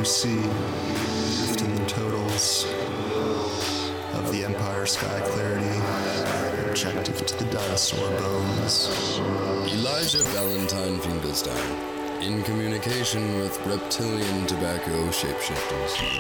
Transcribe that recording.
see drifting the totals of the Empire sky clarity, objective to the dinosaur bones. Elijah Valentine Finkelstein, in communication with reptilian tobacco shapeshifters.